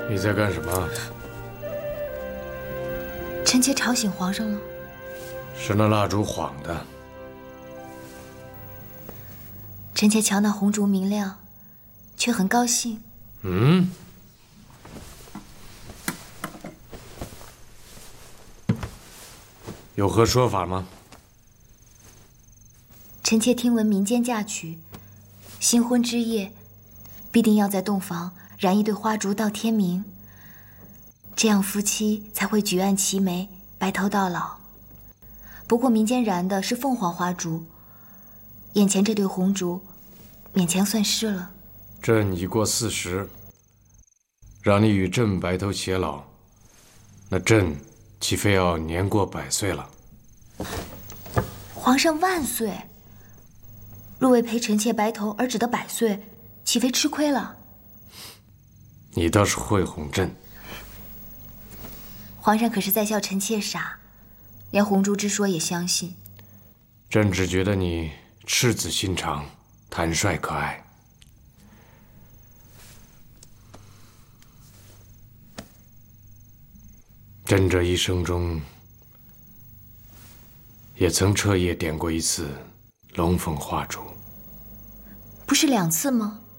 你在干什么？ 臣妾吵醒皇上了。 是那蜡烛晃的。 臣妾瞧那红烛明亮，却很高兴。 嗯？有何说法吗？ 臣妾听闻民间嫁娶，新婚之夜，必定要在洞房燃一对花烛到天明，这样夫妻才会举案齐眉，白头到老。不过民间燃的是凤凰花烛，眼前这对红烛，勉强算是了。 朕已过40，让你与朕白头偕老，那朕岂非要年过100岁了？ 皇上万岁！若为陪臣妾白头而只得100岁，岂非吃亏了？ 你倒是会哄朕。 皇上可是在笑臣妾傻，连红烛之说也相信。 朕只觉得你赤子心肠，坦率可爱。朕这一生中，也曾彻夜点过一次龙凤花烛。 不是2次吗？